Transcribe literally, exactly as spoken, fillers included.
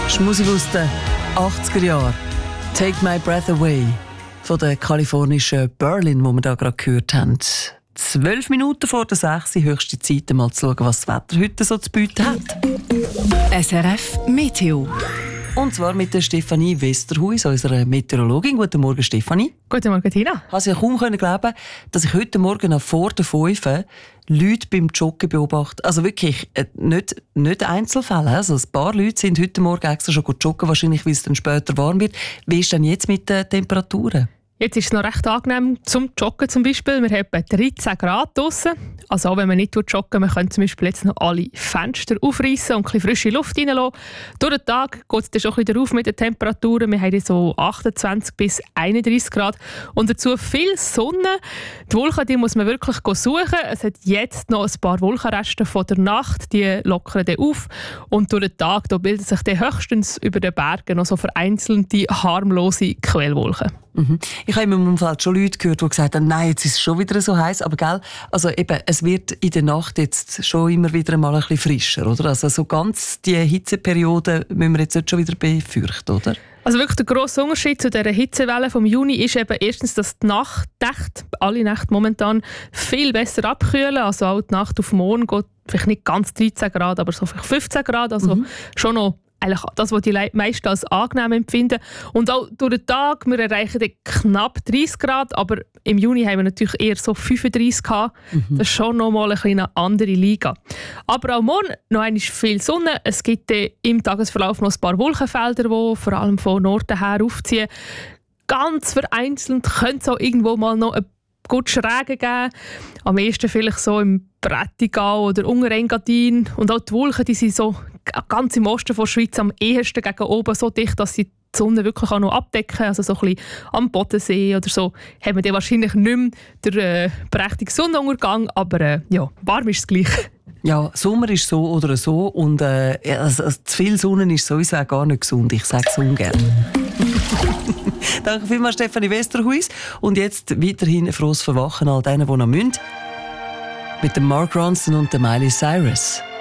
Das ist Musik aus den achtziger Jahren. «Take My Breath Away» von der kalifornischen Berlin, die wir da gerade gehört haben. Zwölf Minuten vor der sechs, höchste Zeit, mal zu schauen, was das Wetter heute so zu bieten hat. S R F Meteo. Und zwar mit der Stefanie Westerhuis, unserer Meteorologin. Guten Morgen, Stefanie. Guten Morgen, Tina. Ich konnte ja kaum glauben, dass ich heute Morgen noch vor der fünf Leute beim Joggen beobachte. Also wirklich äh, nicht, nicht Einzelfälle. Also ein paar Leute sind heute Morgen extra schon joggen, wahrscheinlich, weil es dann später warm wird. Wie ist denn jetzt mit den Temperaturen? Jetzt ist es noch recht angenehm zum Joggen zum Beispiel. Wir haben etwa dreizehn Grad draussen. Also auch wenn man nicht joggen, man kann zum Beispiel jetzt noch alle Fenster aufreißen und ein bisschen frische Luft reinlassen. Durch den Tag geht es dann schon ein bisschen rauf mit den Temperaturen. Wir haben so achtundzwanzig bis einunddreißig Grad. Und dazu viel Sonne. Die Wolken die muss man wirklich suchen. Es hat jetzt noch ein paar Wolkenreste von der Nacht. Die lockern dann auf. Und durch den Tag da bilden sich dann höchstens über den Bergen noch so vereinzelte, harmlose Quellwolken. Mhm. Ich habe in meinem Umfeld schon Leute gehört, die gesagt haben, nein, jetzt ist es schon wieder so heiß. Aber gell, also eben, es wird in der Nacht jetzt schon immer wieder mal ein bisschen frischer, oder? Also so ganz die Hitzeperiode müssen wir jetzt nicht schon wieder befürchten, oder? Also wirklich der grosse Unterschied zu dieser Hitzewelle vom Juni ist eben erstens, dass die Nacht, alle Nächte momentan viel besser abkühlen. Also auch die Nacht auf morgen geht vielleicht nicht ganz dreizehn Grad, aber so vielleicht fünfzehn Grad. Also mhm. schon noch eigentlich das, was die meisten als angenehm empfinden. Und auch durch den Tag, wir erreichen knapp dreißig Grad, aber im Juni haben wir natürlich eher so fünfunddreißig gehabt. Mhm. Das ist schon noch mal eine andere Liga. Aber auch morgen noch einmal viel Sonne. Es gibt im Tagesverlauf noch ein paar Wolkenfelder, die vor allem von Norden her aufziehen. Ganz vereinzelt könnte es auch irgendwo mal noch ein gut Schräge geben. Am ehesten vielleicht so im Prättigau oder Unterengadin. Und auch die Wolken, die sind so ganz im Osten der Schweiz am ehesten gegen oben so dicht, dass sie die Sonne wirklich auch noch abdecken. Also so ein bisschen am Bodensee oder so haben wir dann wahrscheinlich nicht mehr den äh, prächtigen Sonnenuntergang, aber äh, ja, warm ist es gleich. Ja, Sommer ist so oder so und äh, also, also, zu viel Sonne ist sowieso auch gar nicht gesund. Ich sage es ungern. Danke vielmals, Stefanie Westerhuis. Und jetzt weiterhin frohes Verwachen all denen, die noch müssen. Mit dem Mark Ronson und der Miley Cyrus.